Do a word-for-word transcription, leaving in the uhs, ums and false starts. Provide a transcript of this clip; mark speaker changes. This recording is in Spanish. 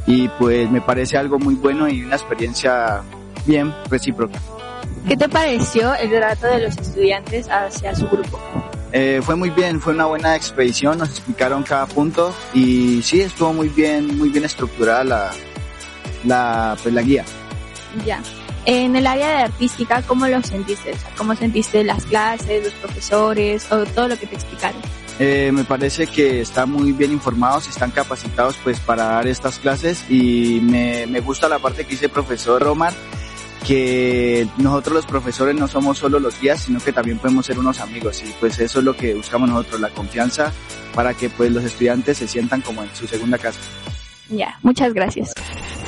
Speaker 1: y pues me parece algo muy bueno y una experiencia bien recíproca.
Speaker 2: ¿Qué te pareció el trato de los estudiantes hacia su grupo?
Speaker 1: Eh, fue muy bien, fue una buena expedición, nos explicaron cada punto y sí, estuvo muy bien, muy bien estructurada la, la, pues, la guía.
Speaker 2: Ya. En el área de artística, ¿cómo lo sentiste? O sea, ¿cómo sentiste las clases, los profesores o todo lo que te explicaron?
Speaker 1: Eh, me parece que están muy bien informados, están capacitados pues para dar estas clases y me, me gusta la parte que dice el profesor Romar, que nosotros los profesores no somos solo los guías, sino que también podemos ser unos amigos y pues eso es lo que buscamos nosotros, la confianza para que pues los estudiantes se sientan como en su segunda casa.
Speaker 2: Ya, muchas gracias.